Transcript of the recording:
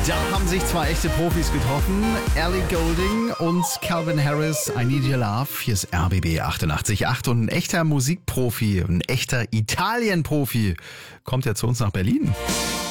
Da haben sich zwei echte Profis getroffen. Ellie Goulding und Calvin Harris, I Need Your Love. Hier ist RBB 88.8 und ein echter Musikprofi, ein echter Italien-Profi kommt ja zu uns nach Berlin.